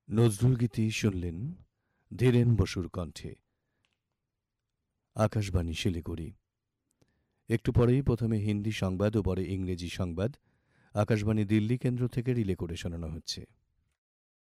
নজরুলগীতি শুনলেন ধীরেন বসুর কণ্ঠে। আকাশবাণী শিলিগুড়ি। একটু পরেই প্রথমে হিন্দি সংবাদ ও পরে ইংরেজি সংবাদ আকাশবাণী দিল্লি কেন্দ্র থেকে রিলে করে শোনানো হচ্ছে।